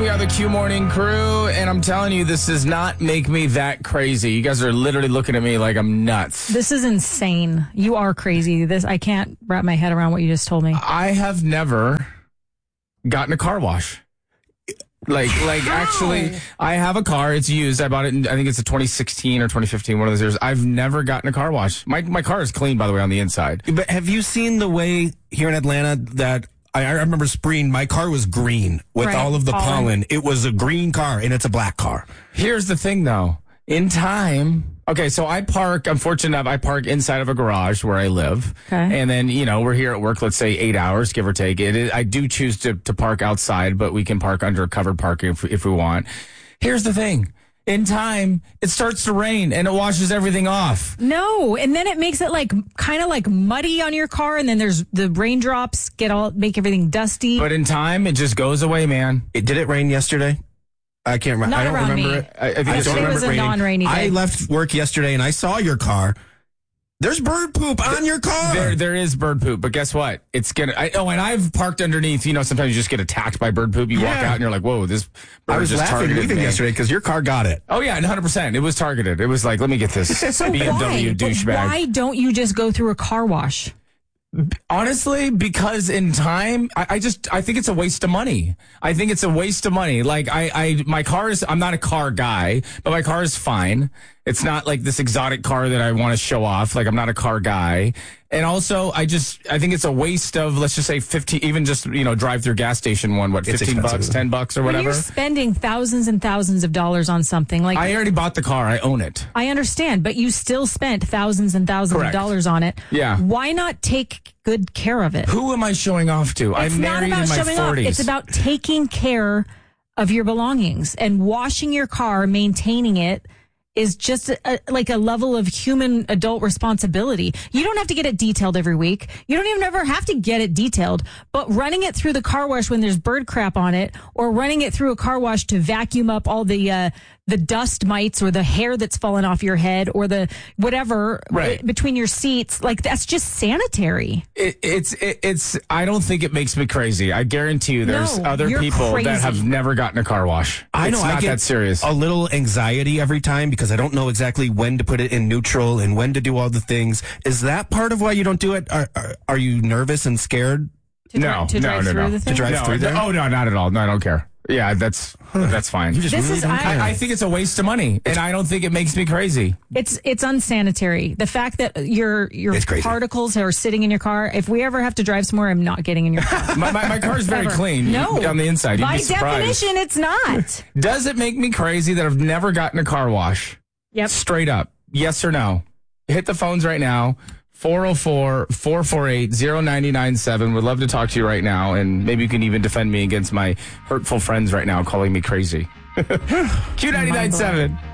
We are the Q Morning Crew, and I'm telling you, this does not make me that crazy. You guys are literally looking at me like I'm nuts. This is insane. You are crazy. I can't wrap my head around what you just told me. I have never gotten a car wash. Actually, I have a car. It's used. I bought it I think it's a 2016 or 2015, one of those years. I've never gotten a car wash. My car is clean, by the way, on the inside. But have you seen the way here in Atlanta that I remember spring, my car was green with all of the pollen. It was a green car, and it's a black car. Here's the thing, though. In time, okay, so I'm fortunate enough, I park inside of a garage where I live. Okay. And then, we're here at work, let's say 8 hours, give or take. I do choose to park outside, but we can park under covered parking if we want. Here's the thing. In time, it starts to rain and it washes everything off. No, and then it makes it kind of muddy on your car, and then there's the raindrops make everything dusty. But in time, it just goes away, man. Did it rain yesterday? I can't remember. I don't remember it. I don't remember it was a non-rainy day. I left work yesterday and I saw your car. There's bird poop on your car. There is bird poop, but guess what? It's gonna. And I've parked underneath. Sometimes you just get attacked by bird poop. You walk out and you're like, "Whoa, this bird I was just laughing targeted leaving me." Yesterday because your car got it. Oh yeah, 100%. It was targeted. It was like, let me get this BMW douchebag. Why don't you just go through a car wash? Honestly, because in time, I think it's a waste of money. I think it's a waste of money. My car is, I'm not a car guy, but my car is fine. It's not like this exotic car that I want to show off. I'm not a car guy. And also, I think it's a waste of, let's just say 15, even just, drive through gas station one, $15, $10 or whatever. When you're spending thousands and thousands of dollars on something I already bought the car. I own it. I understand, but you still spent thousands and thousands of dollars on it. Yeah. Why not take good care of it? Who am I showing off to? I'm married in my 40s. It's about taking care of your belongings, and washing your car, maintaining it, is just a level of human adult responsibility. You don't have to get it detailed every week. You don't even ever have to get it detailed. But running it through the car wash when there's bird crap on it, or running it through a car wash to vacuum up all the dust mites or the hair that's fallen off your head or the whatever between your seats, that's just sanitary. It's. I don't think it makes me crazy. I guarantee you, there's other people that have never gotten a car wash. I know. It's not that serious. A little anxiety every time because I don't know exactly when to put it in neutral and when to do all the things. Is that part of why you don't do it? Are you nervous and scared? To drive through there? Oh no, not at all. No, I don't care. Yeah, that's fine. I think it's a waste of money, and I don't think it makes me crazy. It's unsanitary. The fact that your particles are sitting in your car. If we ever have to drive somewhere, I'm not getting in your car. my car is very clean. No, on the inside. By definition, it's not. Does it make me crazy that I've never gotten a car wash? Yep. Straight up, yes or no? Hit the phones right now. 404-448-0997. Would love to talk to you right now, and maybe you can even defend me against my hurtful friends right now calling me crazy. Q99.7.